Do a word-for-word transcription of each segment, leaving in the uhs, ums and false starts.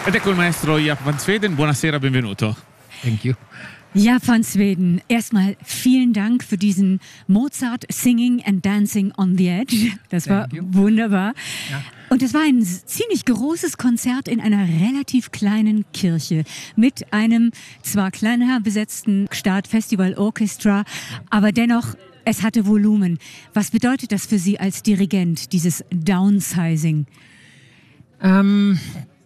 Ed ecco il maestro Jaap van Zweden. Buonasera, benvenuto. Thank you. Jaap van Zweden, erstmal vielen Dank für diesen Mozart Singing and Dancing on the Edge. Das war wunderbar. Ja. Und es war ein ziemlich großes Konzert in einer relativ kleinen Kirche mit einem zwar kleiner besetzten Stadtfestival Orchestra, aber dennoch, es hatte Volumen. Was bedeutet das für Sie als Dirigent, dieses Downsizing? Um,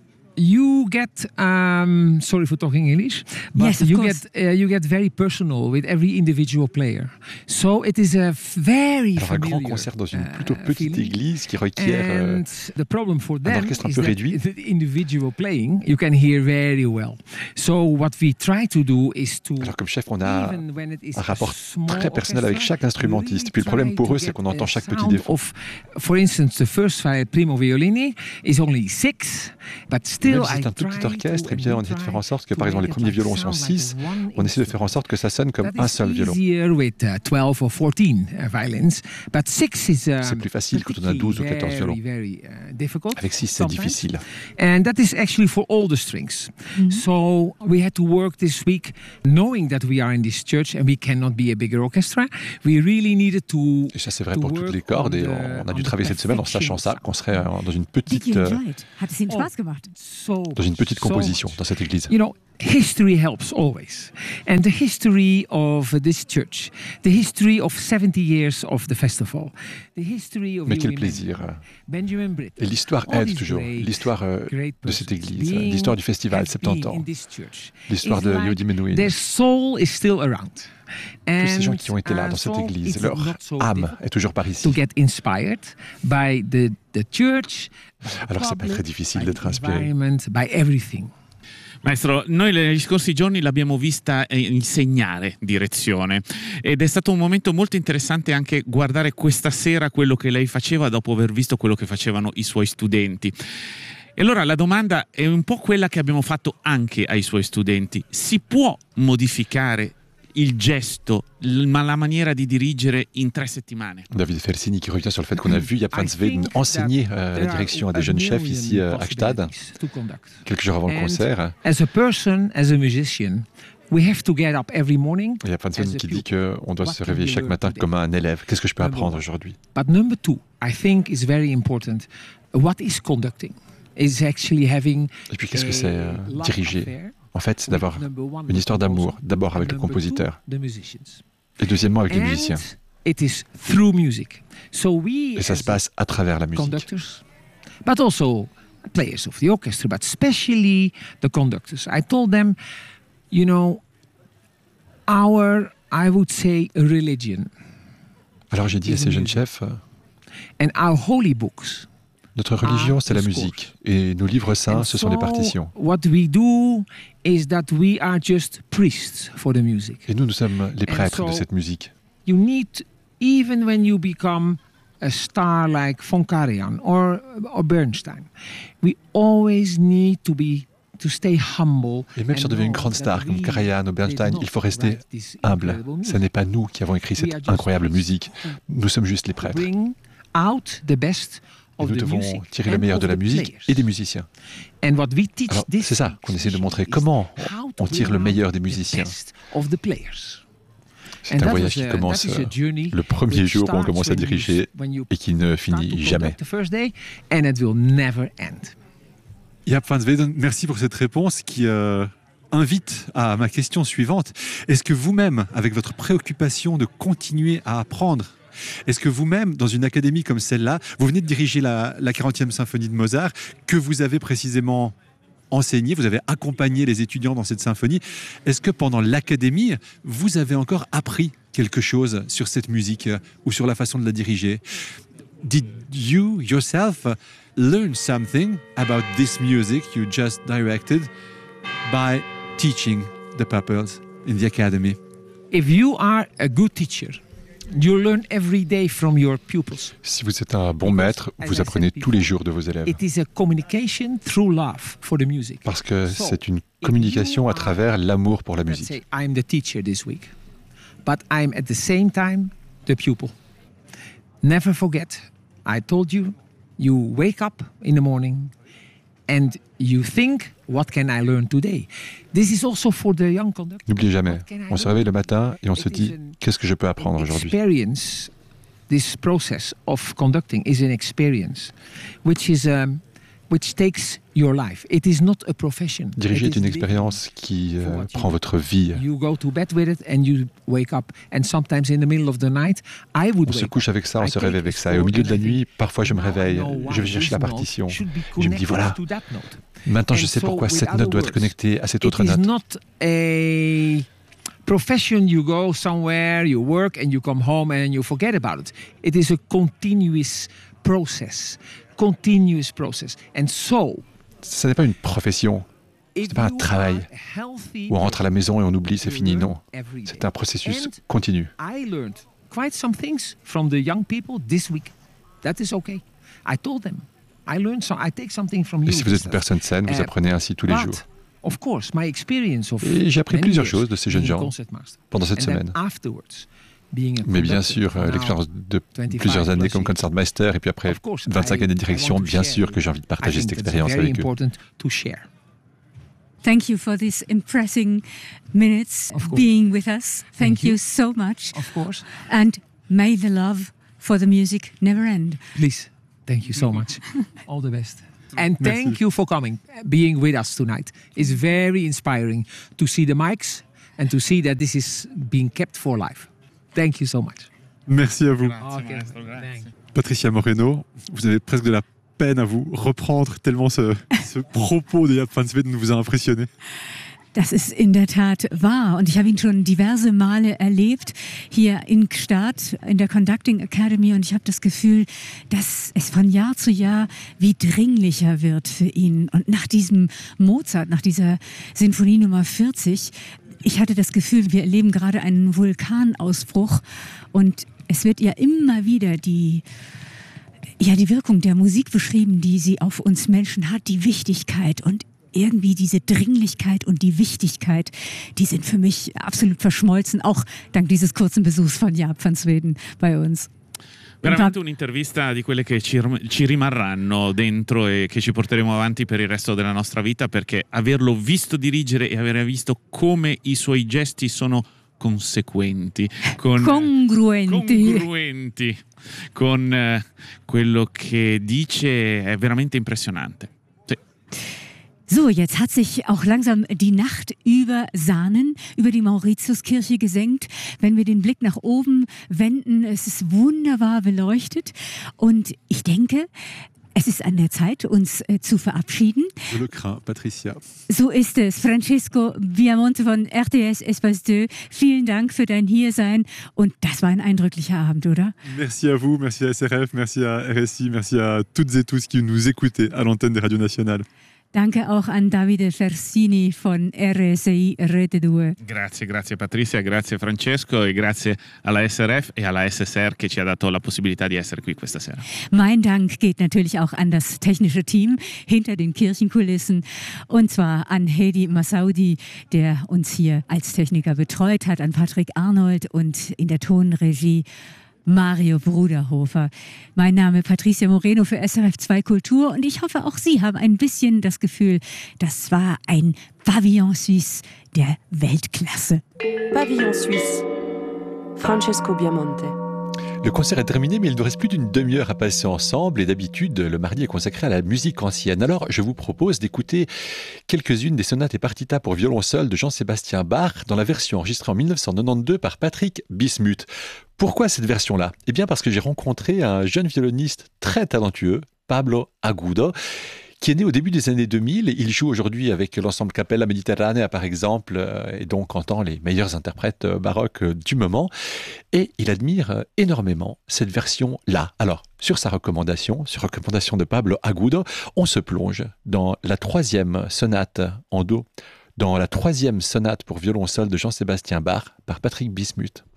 you get, um, sorry for talking English, but Yes, of you course. get uh, you get very personal with every individual player. So it is a very Alors un grand familiar, concert dans une uh, plutôt petite feeling. église qui requiert euh, And the problem for un them orchestre un is peu that réduit. the individual playing you can hear very well. So what we try to do is to Alors comme chef, on a even when it is un rapport a small très personnel avec orchestra, chaque instrumentiste. really Puis le problème try pour to eux, c'est get qu'on entend a chaque petit sound défaut. of, for instance, the first viol- primo violini is only six, but still Même si c'est I un tout petit try orchestre, to- eh bien, on and essaie de we faire en sorte que, try par exemple, les to premiers make it violons like sont sound six. like one On essaie de faire en sorte que ça sonne comme That un is seul violon. easier with uh, twelve or fourteen uh, violins, but six is um, C'est plus facile quand on a douze ou quatorze violons. very, very, uh, difficult Avec six, c'est sometimes. difficile. And that is actually for all the strings. So we had to work this week knowing that we are in this church and we cannot be a bigger orchestra. We really needed to. Et ça, c'est vrai to pour toutes work les cordes. on Et the- on a on dû the travailler cette semaine en sachant ça, qu'on serait euh, dans une Did petite, you euh, enjoy it? Hat es Ihnen Oh. Spaß gemacht? So dans une petite so composition much. dans cette église. You know, history helps always. And the history of this church, the history of seventy years of the festival, the history of Mais you quel remember plaisir. Benjamin Britten. Et l'histoire All aide these toujours. great, L'histoire euh, great de cette persons église, being- l'histoire du festival, have soixante-dix been ans. in this church. L'histoire It's de like Yehudi Menuhin. Their soul is still around. Tous ces gens And, qui ont été là dans cette uh, so église, it's leur not so âme difficult est toujours par ici. to get inspired by the, the church, Alors c'est pas très difficile d'être inspiré. environment, by everything. Maestro, noi negli scorsi giorni l'abbiamo vista eh, insegnare direzione ed è stato un momento molto interessante anche guardare questa sera quello che lei faceva dopo aver visto quello che facevano i suoi studenti. E allora la domanda è un po' quella che abbiamo fatto anche ai suoi studenti. Si può modificare il gesto, l- ma la maniera di dirigere in tre settimane? David Fersini qui revient sur le fait qu'on a vu Jaap van I Zweden think enseigner that euh, there la direction à are des jeunes a chefs million ici euh, à Gstad, possibilities to conduct. quelques jours avant le And concert. As a person, as a musician, we have to get up every morning. Il y a Van Zweden as a qui dit pupil. qu'on doit What se can réveiller we chaque learn matin today? comme un élève. Qu'est-ce que je peux Number apprendre one. aujourd'hui? But number two, I think is very important. What is conducting? Is actually having Et puis qu'est-ce que a c'est euh, love diriger? affair En fait, c'est with d'avoir number one, une the histoire d'amour, composer, d'abord avec and le number two, compositeur, the musicians. et deuxièmement avec les And musiciens. it is through music. So we, Et ça se as passe à travers la musique. conductors, but also players of the orchestra, but especially the conductors. I told them, you know, our, I would say, religion Alors j'ai dit à ces jeunes chefs, euh, and our holy books. notre religion Ah, c'est la the musique, et nos livres saints And ce sont les so partitions. What we do is that we are just priests for the music. Et nous, nous sommes les And prêtres de so- cette musique. You need, even when you become a star like von Karajan or, or Bernstein, we always need to be to stay humble. Et même si on and devient une know grande that star comme we Karajan ou Bernstein, did il faut not rester write this humble. incredible Ce music. n'est pas nous qui avons écrit We are cette just incroyable priests musique. Nous sommes juste les prêtres. Bring out the best Et of nous the devons music tirer le and meilleur of de la the musique players. et des musiciens. And what we teach Alors, this c'est ça qu'on essaie de montrer, comment how to on tire bring le meilleur out des the musiciens. best of the players. C'est And un that voyage is qui a- commence that is a euh, journey le premier which jour où on starts commence à when you- diriger when you et qui ne start to finit jamais. conduct the first day, and it will never end. Jaap van Zweden, merci pour cette réponse qui euh, invite à ma question suivante. Est-ce que vous-même, avec votre préoccupation de continuer à apprendre, est-ce que vous-même, dans une académie comme celle-là, vous venez de diriger la, la quarantième symphonie de Mozart, que vous avez précisément enseigné, vous avez accompagné les étudiants dans cette symphonie, est-ce que pendant l'académie, vous avez encore appris quelque chose sur cette musique euh, ou sur la façon de la diriger? Did you yourself learn something about this music you just directed by teaching the pupils in the academy? If you are a good teacher, you learn every day from your pupils. Si vous êtes un bon maître, vous apprenez tous les jours de vos élèves. It is a communication through love for the music. Parce que c'est une communication à travers l'amour pour la Let's musique. say I'm the teacher this week, but I'm at the same time the pupil. Never forget, I told you, you wake up in the morning and you think, what can I learn today? This is also for the young conductor. N'oubliez jamais, What can I on se learn? réveille le matin et on se It dit is an qu'est-ce que je peux apprendre aujourd'hui. Experience, this process of conducting is an experience which is um, which takes your life. It is not a profession. Diriger It est une is expérience qui euh, for what you prend do. votre vie. You go to bed with it and you wake up. And sometimes in the middle of the night, I would On se wake couche up. avec ça, on I se take réveille avec this ça. Et au chord milieu de la and I nuit, think, parfois je me now I réveille, know why je vais chercher this la note partition. should be Et je me dis connected voilà, to that note. maintenant je And sais so, pourquoi with cette other note doit être words, connectée à cette autre It is note. not a profession you go somewhere, you work and you come home and you forget about it. It is a continuous process. Continuous process. And so, Ce n'est pas une profession if pas un you travail are healthy, où on rentre à la maison et on oublie, c'est you fini. learn Non, every day. c'est un processus And continu. I learned quite some things from the young people this week. That is okay. I told them. I learned some. I take something from you. Et si vous êtes une Gustav. personne saine, vous Uh, apprenez ainsi tous les But, jours. of course, my experience of Et j'ai appris many plusieurs years choses de ces jeunes being a gens concertmaster. pendant cette And then semaine. afterwards, being a Mais bien conductor sûr, for euh, now, l'expérience de vingt-cinq plusieurs années plus comme years. concertmaster et puis après Of course, vingt-cinq I- années de I direction, want to bien share sûr with que j'ai you. envie de partager I cette think that's expérience very avec eux. important to share. Thank you for these impressing minutes Of course. being with us. Thank, Thank you you. so much. Of course. And may the love for the music never end. Please, thank you so much. All the best. And Merci. thank you for coming, being with us tonight. It's very inspiring to see the mics and to see that this is being kept for life. Thank you so much. Merci à vous. Okay. Thanks. Patricia Moreno, vous avez presque de la peine à vous reprendre tellement ce, ce propos de Jaap van Zweden vous a impressionné. Das ist in der Tat wahr. Und ich habe ihn schon diverse Male erlebt hier in Gstaad in der Conducting Academy. Und ich habe das Gefühl, dass es von Jahr zu Jahr wie dringlicher wird für ihn. Und nach diesem Mozart, nach dieser Sinfonie Nummer vierzig, ich hatte das Gefühl, wir erleben gerade einen Vulkanausbruch. Und es wird ja immer wieder die... Ja, die Wirkung der Musik beschrieben, die sie auf uns Menschen hat, die Wichtigkeit und irgendwie diese Dringlichkeit und die Wichtigkeit, die sind für mich absolut verschmolzen, auch dank dieses kurzen Besuchs von Jaap van Zweden bei uns. Veramente un'intervista di quelle che ci, ci rimarranno dentro e che ci porteremo avanti per il resto della nostra vita, perché averlo visto dirigere e aver visto come i suoi gesti sono conseguenti, con, Congruenti. congruenti con eh, quello che dice, è veramente impressionante. Sì. So, jetzt hat sich auch langsam die Nacht über Saanen, über die Mauritiuskirche gesenkt. Wenn wir den Blick nach oben wenden, es ist wunderbar beleuchtet. Und ich denke, es ist an der Zeit, uns äh, zu verabschieden. Je le crains, Patricia. So ist es. Francesco Viamonte von R T S Espace deux, vielen Dank für dein Hiersein. Und das war ein eindrücklicher Abend, oder? Merci à vous, merci à S R F, merci à R S I, merci à toutes et tous qui nous écoutez à l'antenne des radios nationales. Danke auch an Davide Fersini von R S I Rete due. Grazie, grazie Patricia, grazie Francesco e grazie alla S R F e alla S S R che ci ha dato la possibilità di essere qui questa sera. Mein Dank geht natürlich auch an das technische Team hinter den Kirchenkulissen und zwar an Hedi Massaudi, der uns hier als Techniker betreut hat, an Patrick Arnold und in der Tonregie Mario Bruderhofer. Mein Name Patricia Moreno für S R F zwei Kultur und ich hoffe, auch Sie haben ein bisschen das Gefühl, das war ein Pavillon Suisse der Weltklasse. Pavillon Suisse. Francesco Viamonte. Le concert est terminé, mais il nous reste plus d'une demi-heure à passer ensemble. Et d'habitude, le mardi est consacré à la musique ancienne. Alors, je vous propose d'écouter quelques-unes des sonates et partitas pour violon seul de Jean-Sébastien Bach dans la version enregistrée en mille neuf cent quatre-vingt-douze par Patrick Bismuth. Pourquoi cette version-là ? Eh bien, parce que j'ai rencontré un jeune violoniste très talentueux, Pablo Agudo, qui est né au début des années deux mille. Il joue aujourd'hui avec l'ensemble Capella Mediterranea, par exemple, et donc entend les meilleurs interprètes baroques du moment. Et il admire énormément cette version-là. Alors, sur sa recommandation, sur recommandation de Pablo Agudo, on se plonge dans la troisième sonate en do, dans la troisième sonate pour violon seul de Jean-Sébastien Bach par Patrick Bismuth.